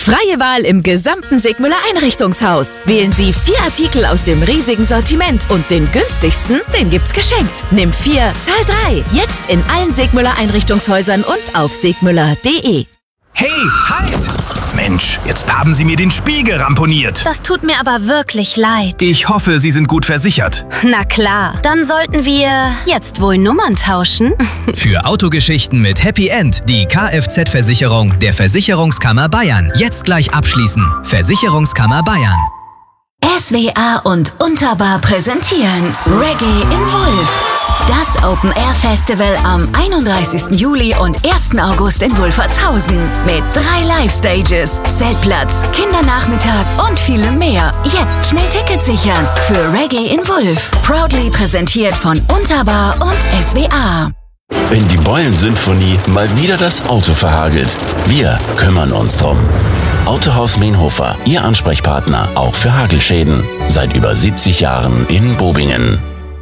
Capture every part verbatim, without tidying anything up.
Freie Wahl im gesamten Sigmüller Einrichtungshaus. Wählen Sie vier Artikel aus dem riesigen Sortiment und den günstigsten, den gibt's geschenkt. Nimm vier, zahl drei. Jetzt in allen Sigmüller Einrichtungshäusern und auf sigmüller punkt de. Hey, halt! Mensch, jetzt haben Sie mir den Spiegel ramponiert. Das tut mir aber wirklich leid. Ich hoffe, Sie sind gut versichert. Na klar, dann sollten wir jetzt wohl Nummern tauschen. Für Autogeschichten mit Happy End die Kfz-Versicherung der Versicherungskammer Bayern. Jetzt gleich abschließen. Versicherungskammer Bayern. S W A und Unterbar präsentieren Reggae in Wulf. Das Open-Air-Festival am einunddreißigsten Juli und ersten August in Wulfertshausen. Mit drei Live-Stages, Zeltplatz, Kindernachmittag und vielem mehr. Jetzt schnell Tickets sichern für Reggae in Wulf. Proudly präsentiert von Unterbar und S W A. Wenn die Beulen-Symphonie mal wieder das Auto verhagelt, wir kümmern uns drum. Autohaus Meenhofer, Ihr Ansprechpartner, auch für Hagelschäden. Seit über siebzig Jahren in Bobingen.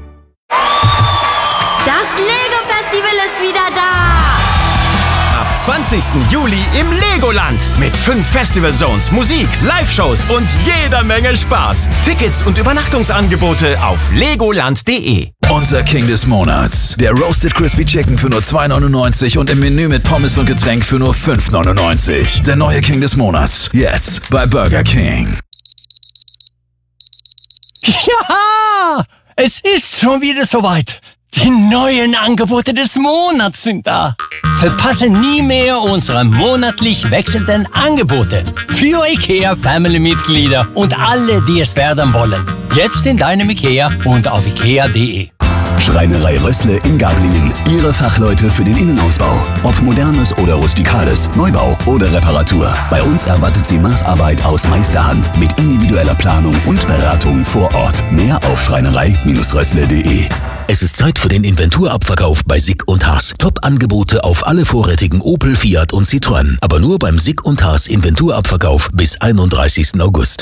Das Lego-Festival ist wieder da! Ab zwanzigsten Juli im Legoland. Mit fünf Festival-Zones, Musik, Live-Shows und jeder Menge Spaß. Tickets und Übernachtungsangebote auf legoland punkt de. Unser King des Monats. Der Roasted Crispy Chicken für nur zwei neunundneunzig und im Menü mit Pommes und Getränk für nur fünf neunundneunzig. Der neue King des Monats. Jetzt bei Burger King. Ja, es ist schon wieder soweit. Die neuen Angebote des Monats sind da. Verpasse nie mehr unsere monatlich wechselnden Angebote für IKEA Family-Mitglieder und alle, die es werden wollen. Jetzt in deinem IKEA und auf ikea punkt de. Schreinerei Rössle in Gablingen. Ihre Fachleute für den Innenausbau. Ob modernes oder rustikales, Neubau oder Reparatur. Bei uns erwartet Sie Maßarbeit aus Meisterhand mit individueller Planung und Beratung vor Ort. Mehr auf schreinerei Rössle punkt de. Es ist Zeit für den Inventurabverkauf bei Sick und Haas. Top-Angebote auf alle vorrätigen Opel, Fiat und Citroën. Aber nur beim Sick und Haas Inventurabverkauf bis einunddreißigsten August.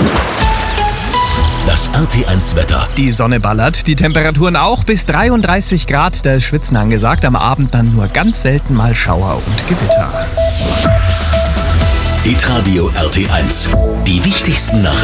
Das R T eins Wetter. Die Sonne ballert, die Temperaturen auch bis dreiunddreißig Grad. Da ist Schwitzen angesagt. Am Abend dann nur ganz selten mal Schauer und Gewitter. Hitradio R T eins. Die wichtigsten Nachrichten.